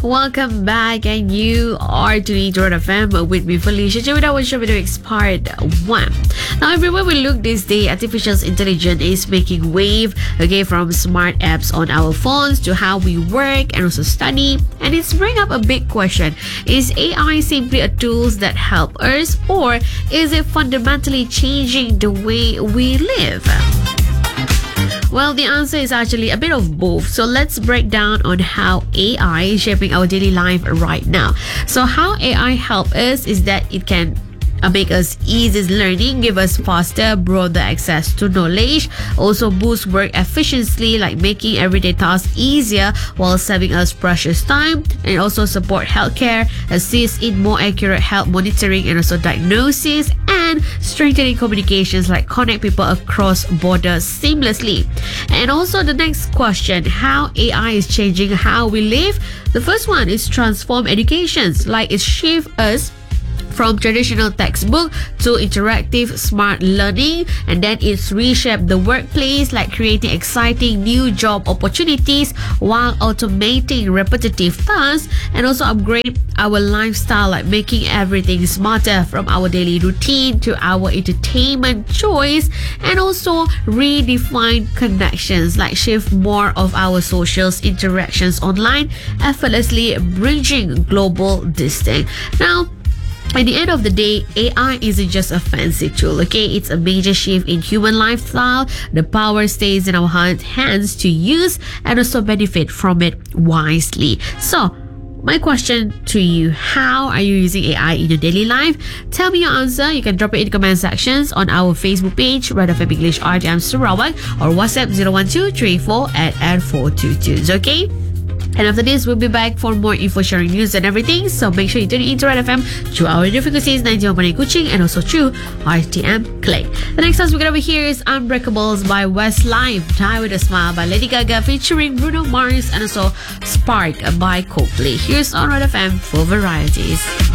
Welcome back, and you are tuning to Red FM with me, Felicia. Today, our show video is part 1. Now, everywhere we look this day, artificial intelligence is making wave, okay, from smart apps on our phones to how we work and also study. And it's bringing up a big question. Is AI simply a tool that help us, or is it fundamentally changing the way we live? Well, the answer is actually a bit of both. So let's break down on how AI is shaping our daily life right now. So how AI help us is that it can make us easy learning, give us faster, broader access to knowledge, also boost work efficiency, like making everyday tasks easier while saving us precious time, and also support healthcare, assist in more accurate health monitoring and also diagnosis, and strengthening communications, like connect people across borders seamlessly. And also the next question, how AI is changing how we live. The first one is transform educations, like it shift us from traditional textbook to interactive smart learning, and then it's reshaped the workplace, like creating exciting new job opportunities while automating repetitive tasks, and also upgrade our lifestyle, like making everything smarter from our daily routine to our entertainment choice, and also redefine connections, like shift more of our social interactions online, effortlessly bridging global distance. Now, at the end of the day, AI isn't just a fancy tool, okay? It's a major shift in human lifestyle. The power stays in our hands to use and also benefit from it wisely. So, my question to you, how are you using AI in your daily life? Tell me your answer. You can drop it in the comment sections on our Facebook page, Red FM English RTM Sarawak, or WhatsApp 01234 okay? And after this, we'll be back for more info sharing, news and everything. So make sure you tune in to Red FM through our radio frequencies 91.8 Kuching and also through RTM Clay. The next song we're going to hear is Unbreakables by Westlife, Die With A Smile by Lady Gaga featuring Bruno Mars, and also Spark by Coldplay. Here's on Red FM for varieties.